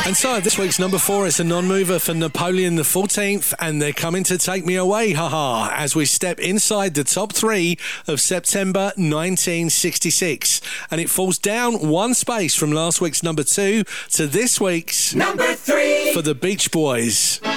And so this week's number 4 is a non-mover for Napoleon the 14th, and they're coming to take me away, haha, as we step inside the top 3 of September 1966. And it falls down 1 space from last week's number 2 to this week's number 3 for the Beach Boys.